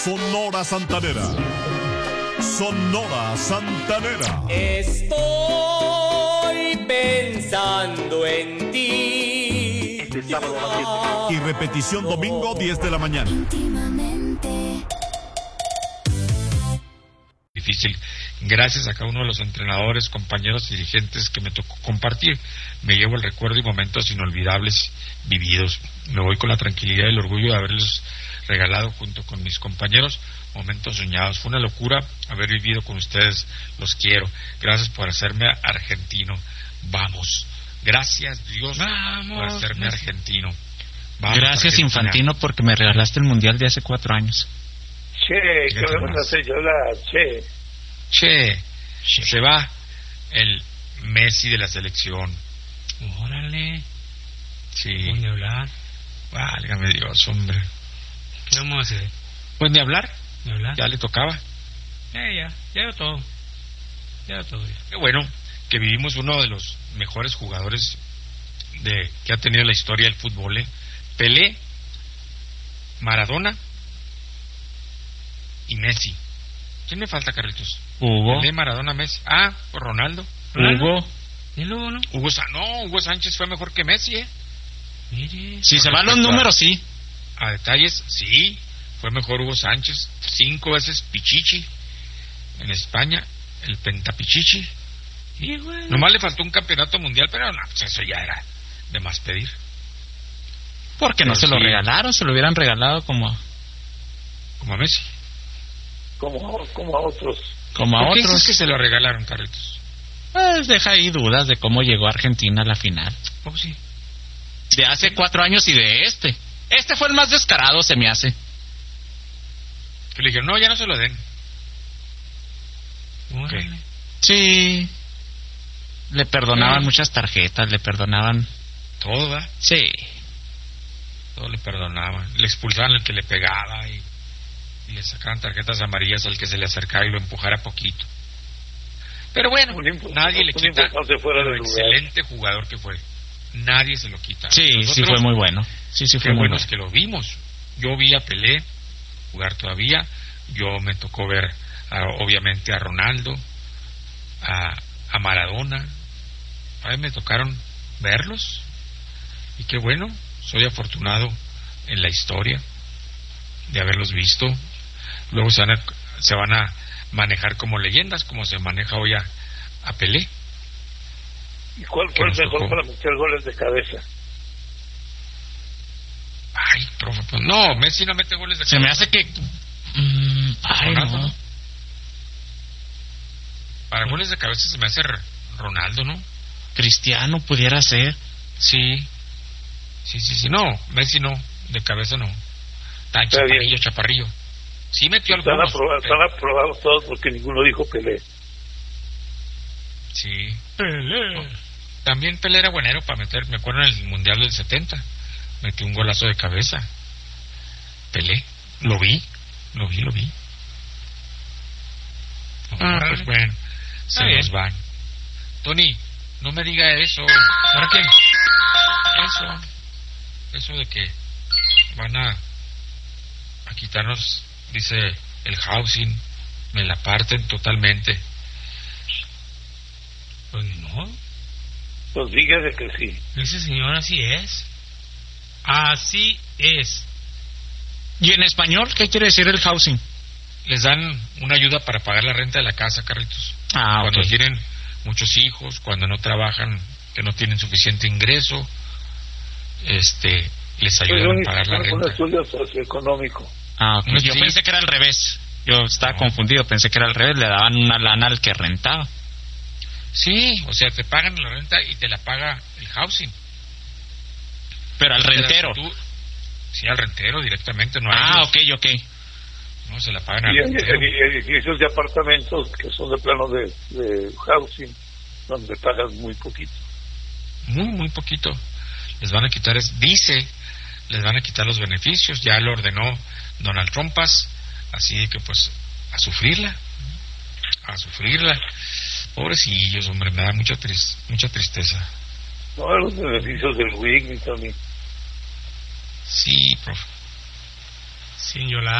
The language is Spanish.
Sonora Santanera. Sonora Santanera. Estoy pensando en ti. Y repetición domingo 10 de la mañana. Difícil. Gracias a cada uno de los entrenadores, compañeros, dirigentes que me tocó compartir. Me llevo el recuerdo y momentos inolvidables vividos. Me voy con la tranquilidad y el orgullo de haberles regalado junto con mis compañeros momentos soñados. Fue una locura haber vivido con ustedes. Los quiero. Gracias por hacerme argentino. Vamos. Gracias, Dios, por hacerme argentino. Vamos, gracias, Argentina. Infantino, porque me regalaste el mundial de hace 4 años. Che, que me mandaste llorar, Che, se va el Messi de la selección. Órale. Sí. Ni hablar. Válgame Dios, hombre. ¿Qué vamos a hacer? Pues ni hablar. Ni hablar. Ya le tocaba. Ya dio todo. Ya todo. Qué bueno que vivimos uno de los mejores jugadores que ha tenido la historia del fútbol. Pelé, Maradona y Messi. ¿Quién me falta, Carlitos? Hugo. Pelé, Maradona, Messi. Ronaldo. Hugo. ¿Y luego no? Hugo Sánchez fue mejor que Messi, Mire. Si se van los números, sí. A detalles, sí. Fue mejor Hugo Sánchez. 5 veces Pichichi en España. El Pentapichichi. Sí, güey. Nomás le faltó un campeonato mundial, pero no, pues eso ya era de más pedir. Porque no Pero se lo sí. regalaron, se lo hubieran regalado como Como a Messi. como a otros. a ¿Por qué dices otros. que se lo regalaron, Carlitos? Pues deja ahí dudas de cómo llegó Argentina a la final. Oh, sí. De hace 4 años y de este. Este fue el más descarado, se me hace. Que le dijeron, no, ya no se lo den. Órale. Sí. Le perdonaban muchas tarjetas, le perdonaban. Todo, ¿verdad? Sí. Todo le perdonaban. Le expulsaban al que le pegaba y le sacaban tarjetas amarillas al que se le acercaba y lo empujara poquito. Pero bueno, nadie le quita lo excelente jugador que fue. Nadie se lo quita. Sí, Nosotros, sí fue muy bueno. Sí, qué fue muy bueno bueno. es que lo vimos. Yo vi a Pelé jugar todavía. Yo me tocó ver, obviamente, a Ronaldo, a Maradona. A mí me tocaron verlos. Y qué bueno, soy afortunado en la historia de haberlos visto. Luego se van a manejar como leyendas, como se maneja hoy a Pelé. ¿Y cuál fue el mejor para meter goles de cabeza? Ay, profe, pues no, Messi no mete goles de Se cabeza. me hace que... ay, Ronaldo, no. ¿no? Para goles de cabeza se me hace Ronaldo, ¿no? Cristiano pudiera ser. Sí. No, Messi no, de cabeza no. Tan Está bien. chaparrillo. Sí metió Están algunos. aprobados todos porque ninguno dijo Pelé. Sí. Pelé. No. También Pelé era buenero para meter, me acuerdo en el Mundial del 70. Metió un golazo de cabeza. Pelé. Lo vi. Pues bueno, se bien. nos van. Tony, no me diga eso. ¿Para qué? Eso de que van a quitarnos, dice, el housing, me la parten totalmente. Pues no. Pues dígase que sí. Ese señor así es. Así es. ¿Y en español qué quiere decir el housing? Les dan una ayuda para pagar la renta de la casa, Carlitos. Ah, Cuando ok. tienen muchos hijos, cuando no trabajan, que no tienen suficiente ingreso, les ayudan a pagar la Un renta. estudio socioeconómico. Ah, ok. No, Yo sí. pensé que era al revés. Yo estaba confundido, pensé que era al revés. Le daban una lana al que rentaba. Sí, o sea, te pagan la renta y te la paga el housing. Pero al rentero. Sí, al rentero directamente, no a Ah, ellos. ok. No, se la pagan al Y rentero. edificios de apartamentos que son de plano de housing, donde pagas muy poquito. Muy poquito. Les van a quitar, les van a quitar los beneficios. Ya lo ordenó Donald Trump, así que pues a sufrirla. Pobrecillos, hombre, me da mucha tristeza. No, los beneficios del WIC, Tony. Sí, profe. Sin llorar.